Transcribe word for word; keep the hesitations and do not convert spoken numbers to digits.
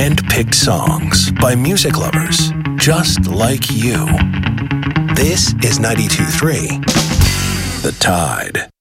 hand-picked songs by music lovers just like you. This is ninety-two point three The Tide.